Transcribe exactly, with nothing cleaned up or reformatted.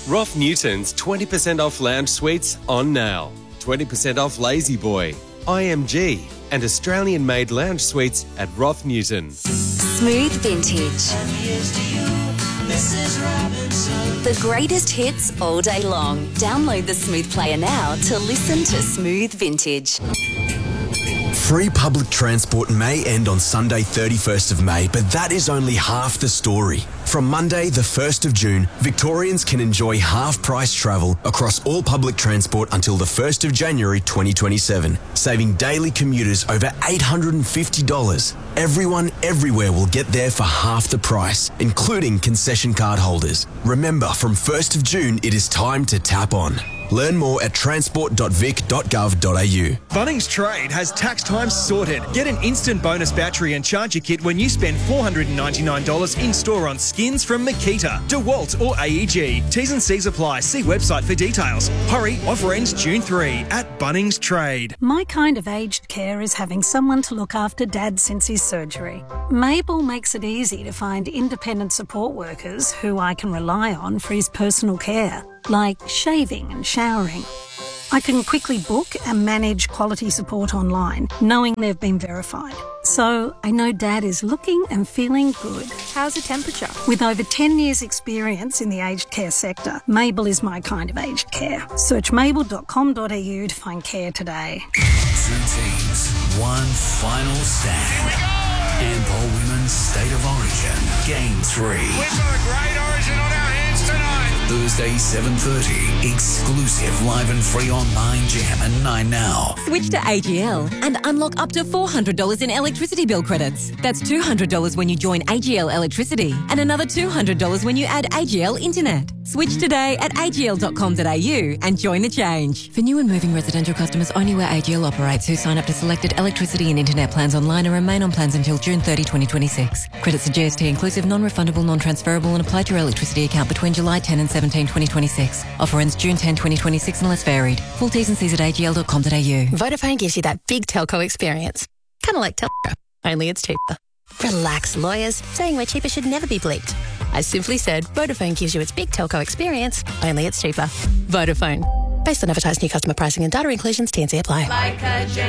Roth Newton's twenty percent off lounge suites on now. twenty percent off Lazy Boy, I M G and Australian-made lounge suites at Roth Newton. Smooth Vintage. The greatest hits all day long. Download the Smooth Player now to listen to Smooth Vintage. Free public transport may end on Sunday thirty-first of May, but that is only half the story. From Monday the first of June, Victorians can enjoy half-price travel across all public transport until the first of January twenty twenty-seven, saving daily commuters over eight hundred fifty dollars. Everyone everywhere will get there for half the price, including concession card holders. Remember, from first of June, it is time to tap on. Learn more at transport dot vic dot gov dot a u. Bunnings Trade has tax time sorted. Get an instant bonus battery and charger kit when you spend four hundred ninety-nine dollars in-store on skins from Makita, DeWalt or A E G. T's and C's apply. See website for details. Hurry, offer ends June third at Bunnings Trade. My kind of aged care is having someone to look after Dad since his surgery. Mabel makes it easy to find independent support workers who I can rely on for his personal care, like shaving and showering. I can quickly book and manage quality support online, knowing they've been verified. So I know Dad is looking and feeling good. How's the temperature? With over ten years experience in the aged care sector, Mabel is my kind of aged care. Search mabel dot com dot a u to find care today. Two teams, one final stand. Ampol Women's State of Origin, Game three. We've got a great Origin on our hands tonight. Thursday, seven thirty. Exclusive live and free on Nine Jam and Nine Now. Switch to A G L and unlock up to four hundred dollars in electricity bill credits. That's two hundred dollars when you join A G L Electricity and another two hundred dollars when you add A G L Internet. Switch today at a g l dot com dot a u and join the change. For new and moving residential customers only where A G L operates, who sign up to selected electricity and internet plans online and remain on plans until June thirtieth, twenty twenty-six. Credits are G S T inclusive, non-refundable, non-transferable and apply to your electricity account between July tenth and seventeenth, twenty twenty-six. Offer ends June tenth, twenty twenty-six unless varied. Full T's and C's at a g l dot com dot a u. Vodafone gives you that big telco experience. Kind of like telco, only it's cheaper. Relax, lawyers. Saying we're cheaper should never be bleeped. I simply said Vodafone gives you its big telco experience, only it's cheaper. Vodafone. Based on advertised new customer pricing and data inclusions, T and C apply. Like a